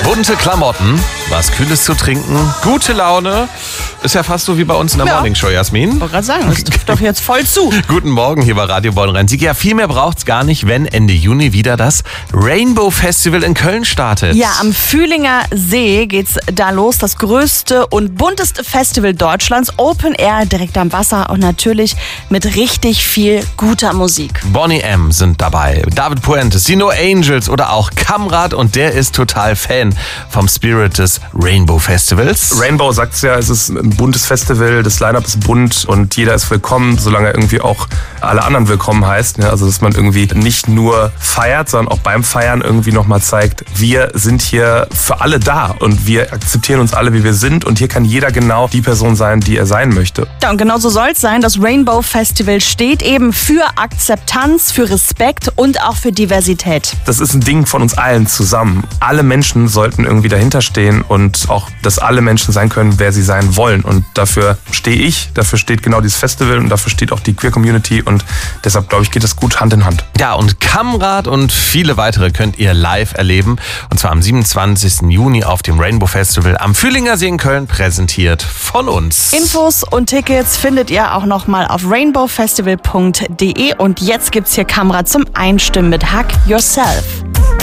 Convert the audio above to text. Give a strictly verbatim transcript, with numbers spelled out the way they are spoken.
Bunte Klamotten, was Kühles zu trinken, gute Laune. Ist ja fast so wie bei uns in der Ja. Morningshow, Jasmin. Ich wollte gerade sagen, das trifft doch jetzt voll zu. Guten Morgen hier bei Radio Bonn-Rhein-Sieg. Ja, viel mehr braucht's gar nicht, wenn Ende Juni wieder das Rainbow Festival in Köln startet. Ja, am Fühlinger See geht's da los. Das größte und bunteste Festival Deutschlands. Open Air, direkt am Wasser und natürlich mit richtig viel guter Musik. Bonnie M. sind dabei, David Puentes, die No Angels oder auch Kamrat, und der ist total Fan vom Spirit des Rainbow Festivals. Rainbow sagt's ja, es ist ein buntes Festival, das Line-Up ist bunt und jeder ist willkommen, solange er irgendwie auch alle anderen willkommen heißt. Ja, also dass man irgendwie nicht nur feiert, sondern auch beim Feiern irgendwie nochmal zeigt, wir sind hier für alle da und wir akzeptieren uns alle, wie wir sind, und hier kann jeder genau die Person sein, die er sein möchte. Ja, und genau so soll's sein. Das Rainbow Festival steht eben für Akzeptanz, für Respekt und auch für Diversität. Das ist ein Ding von uns allen zusammen. Alle Menschen sollten irgendwie dahinter stehen und auch, dass alle Menschen sein können, wer sie sein wollen. Und dafür stehe ich, dafür steht genau dieses Festival und dafür steht auch die Queer-Community, und deshalb, glaube ich, geht das gut Hand in Hand. Ja, und Kamrat und viele weitere könnt ihr live erleben. Und zwar am siebenundzwanzigsten Juni auf dem Rainbow Festival am Fühlinger See in Köln, präsentiert von uns. Infos und Tickets findet ihr auch nochmal auf rainbow festival punkt de. Und jetzt gibt's hier Kamera zum Einstimmen mit Hug Yourself.